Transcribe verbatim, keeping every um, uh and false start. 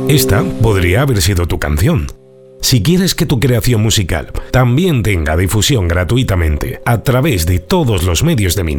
Esta podría haber sido tu canción. Si quieres que tu creación musical también tenga difusión gratuitamente a través de todos los medios de